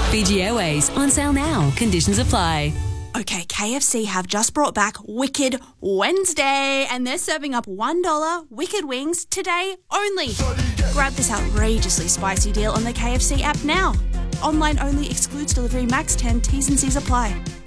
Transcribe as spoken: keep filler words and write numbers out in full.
Fiji Airways, on sale now. Conditions apply. Okay, K F C have just brought back Wicked Wednesday, and they're serving up one dollar Wicked Wings today only. Grab this outrageously spicy deal on the K F C app now. Online only, excludes delivery, max ten, T's and C's apply.